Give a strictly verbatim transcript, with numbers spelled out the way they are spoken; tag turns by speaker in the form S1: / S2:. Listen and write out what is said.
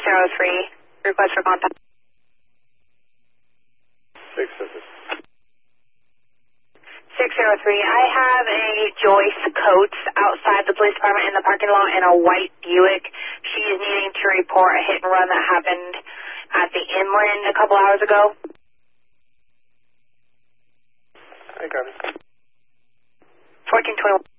S1: zero three, request for contact.
S2: Six, this is.
S1: six zero three, I have a Joyce Coates outside the police department in the parking lot in a white Buick. She is needing to report a hit and run that happened at the Inland a couple hours ago.
S2: I got it.
S1: fourteen twenty-one.